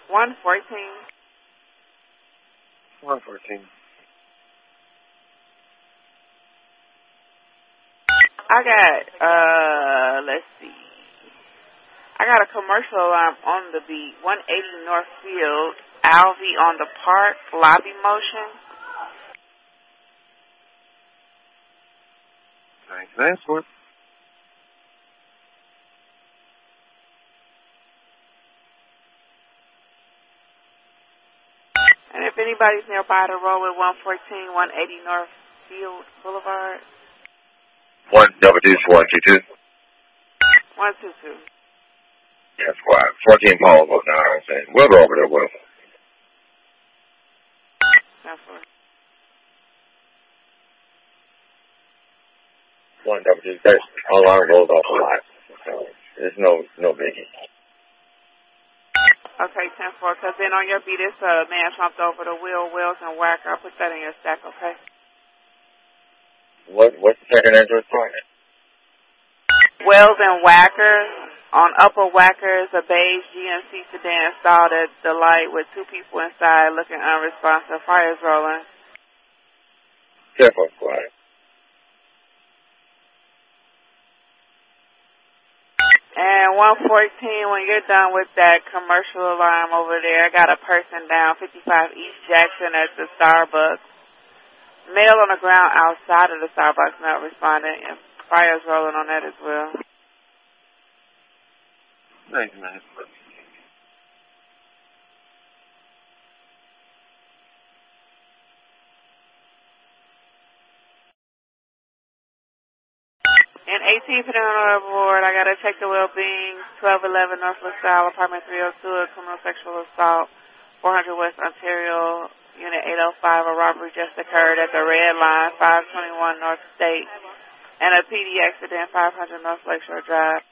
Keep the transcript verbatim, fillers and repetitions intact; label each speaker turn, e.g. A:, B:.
A: one fourteen.
B: one fourteen.
A: I got, uh, let's see. I got a commercial alarm on the beat. one eighty Northfield, Alvey on the Park, lobby motion.
B: Nice answer.
A: And if anybody's nearby to roll with one fourteen, one eighty Northfield Boulevard.
B: One double two one two two.
A: one two two.
B: Yeah, squad. fourteen Paul, what now I'm saying. We'll go over there with him.
A: That's what.
B: One double two. That alarm goes off a lot. So there's no no biggie.
A: Okay, ten four, because then on your beat, it's a uh, man slumped over the wheel, Wells and Wacker. I'll put that in your stack, okay?
B: What What's the second address for it?
A: Wells and Wacker. On Upper Wacker is a beige G M C sedan stalled at the light with two people inside looking unresponsive. Fire's rolling.
B: Careful, squad.
A: And one fourteen, when you're done with that commercial alarm over there, I got a person down, fifty-five East Jackson at the Starbucks. Male on the ground outside of the Starbucks not responding, and fire's rolling on that as well.
B: Nice, man.
A: And eighteen put on the board. I got to check the well-being. twelve eleven North LaSalle, apartment three oh two, a criminal sexual assault, four hundred West Ontario, unit eight oh five. A robbery just occurred at the Red Line, five twenty-one North State, and a P D accident, five hundred North Lakeshore Drive.